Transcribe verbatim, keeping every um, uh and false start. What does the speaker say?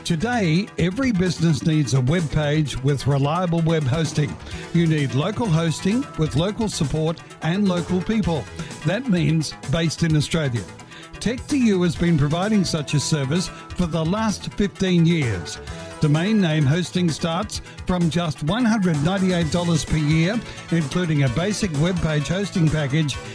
Today, every business needs a web page with reliable web hosting. You need local hosting with local support and local people. That means based in Australia. tech two u has been providing such a service for the last fifteen years. Domain name hosting starts from just one hundred ninety-eight dollars per year, including a basic web page hosting package